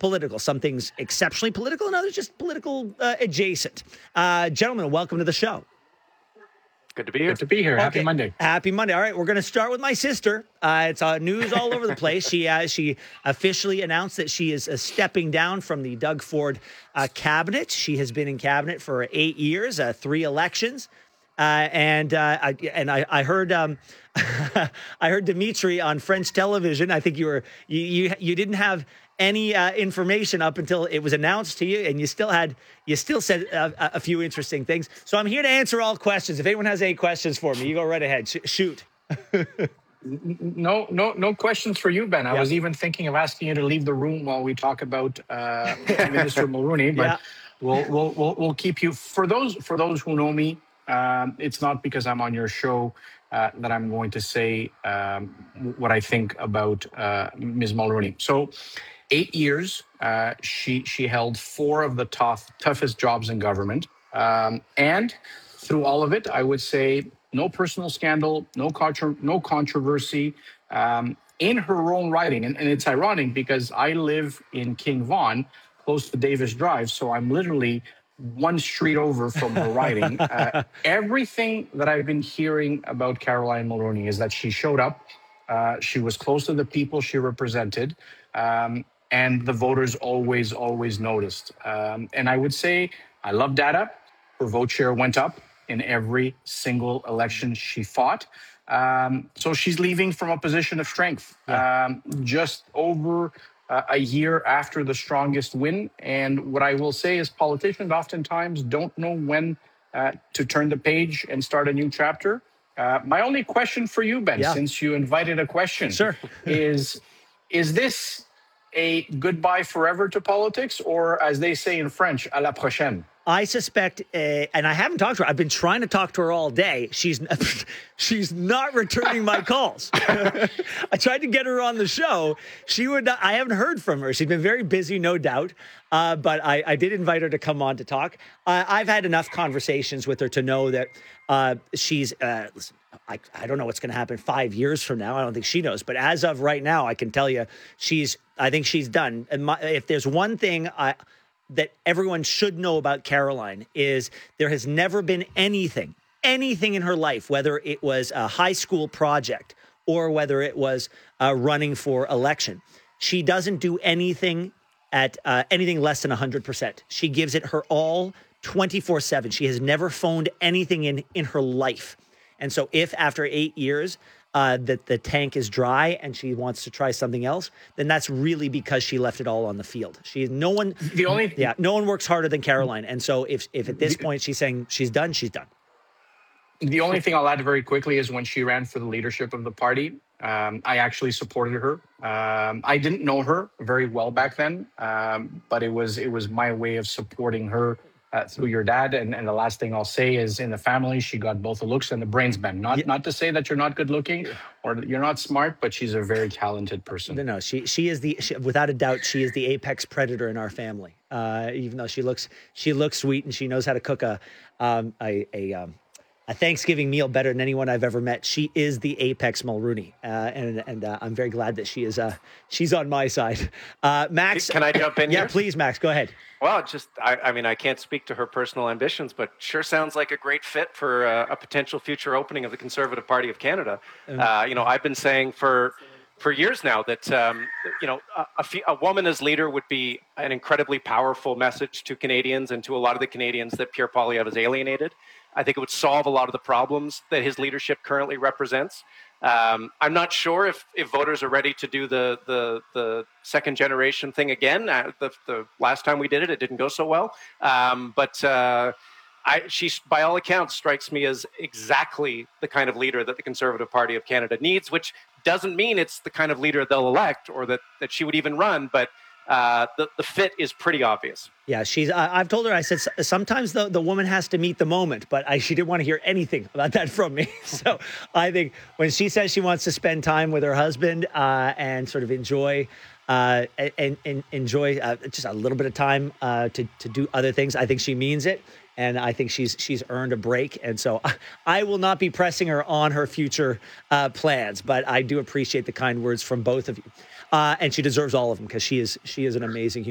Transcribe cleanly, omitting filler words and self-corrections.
political. Some things exceptionally political, and others just political adjacent. Gentlemen, welcome to the show. Good to be here. Good to be here. Okay. Happy Monday. Happy Monday. All right, we're going to start with my sister. It's news all over the place. She officially announced that she is stepping down from the Doug Ford cabinet. She has been in cabinet for 8 years, 3 elections. I heard I heard Dimitri on French television. I think you didn't have any information up until it was announced to you, and you still said a few interesting things. So I'm here to answer all questions. If anyone has any questions for me, you go right ahead. Shoot. No questions for you, Ben. I was even thinking of asking you to leave the room while we talk about Minister Mulroney, but we'll keep you. For those who know me, it's not because I'm on your show that I'm going to say what I think about Ms. Mulroney. So 8 years, she held 4 of the toughest jobs in government. And through all of it, I would say no personal scandal, no controversy in her own writing. And it's ironic because I live in King Vaughan, close to Davis Drive. So I'm literally one street over from her writing. Everything that I've been hearing about Caroline Mulroney is that she showed up. She was close to the people she represented. And the voters always noticed. And I would say, I love data. Her vote share went up in every single election she fought. So she's leaving from a position of strength, just over a year after the strongest win. And what I will say is politicians oftentimes don't know when to turn the page and start a new chapter. My only question for you, Ben, since you invited a question, is this a goodbye forever to politics, or as they say in French, à la prochaine? I suspect, and I haven't talked to her. I've been trying to talk to her all day. She's not returning my calls. I tried to get her on the show. I haven't heard from her. She's been very busy, no doubt. But I did invite her to come on to talk. I've had enough conversations with her to know that she's. Listen, I don't know what's going to happen 5 years from now. I don't think she knows. But as of right now, I can tell you, I think she's done. And if there's one thing that everyone should know about Caroline is there has never been anything in her life, whether it was a high school project or whether it was running for election. She doesn't do anything at anything less than 100%. She gives it her all 24/7. She has never phoned anything in her life. And so if after 8 years that the tank is dry and she wants to try something else, then that's really because she left it all on the field. No one works harder than Caroline. And so if at this point she's saying she's done, she's done. The only thing I'll add very quickly is when she ran for the leadership of the party, I actually supported her. I didn't know her very well back then, but it was my way of supporting her through your dad. And the last thing I'll say is, in the family, she got both the looks and the brains, Ben. Not to say that you're not good looking or you're not smart, but she's a very talented person. No, she is without a doubt, she is the apex predator in our family. Even though she looks sweet and she knows how to cook a Thanksgiving meal better than anyone I've ever met. She is the apex Mulroney, and I'm very glad that she's on my side. Max, can I jump in here? Yeah, please, Max, go ahead. Well, I can't speak to her personal ambitions, but sure sounds like a great fit for a potential future opening of the Conservative Party of Canada. I've been saying for years now that a woman as leader would be an incredibly powerful message to Canadians and to a lot of the Canadians that Pierre Poilievre has alienated. I think it would solve a lot of the problems that his leadership currently represents. I'm not sure if voters are ready to do the second generation thing again. The last time we did it, it didn't go so well. But she, by all accounts, strikes me as exactly the kind of leader that the Conservative Party of Canada needs, which doesn't mean it's the kind of leader they'll elect or that she would even run, but the fit is pretty obvious. Yeah, I've told her, I said, sometimes the woman has to meet the moment, but she didn't want to hear anything about that from me. So I think when she says she wants to spend time with her husband and sort of enjoy just a little bit of time to do other things, I think she means it. And I think she's earned a break. And so I will not be pressing her on her future plans, but I do appreciate the kind words from both of you. And she deserves all of them because she is an amazing human.